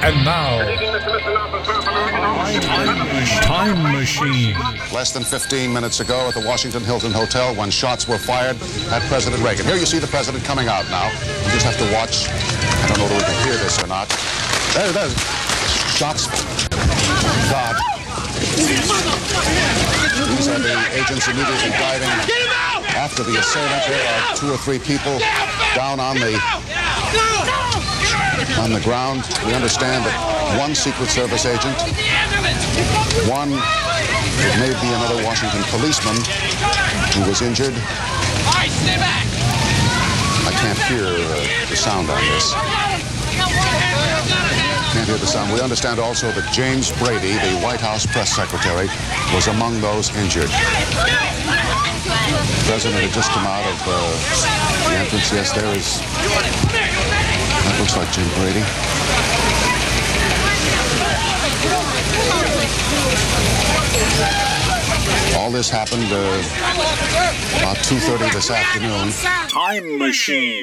And now, Time Machine. Less than 15 minutes ago at the Washington Hilton Hotel when shots were fired at President Reagan. Here you see the president coming out now. You just have to watch. I don't know whether we can hear this or not. There it is. Shots. God. These are the agents immediately diving after the assailant. There are 2 or 3 people down on the ground. We understand that one Secret Service agent, one, it may be another Washington policeman who was injured. I can't hear the sound on this. Can't hear the sound. We understand also that James Brady, the White House press secretary, was among those injured. The president had just come out of the entrance. Yes, there is. That looks like Jim Brady. All this happened about 2:30 this afternoon. Time Machine.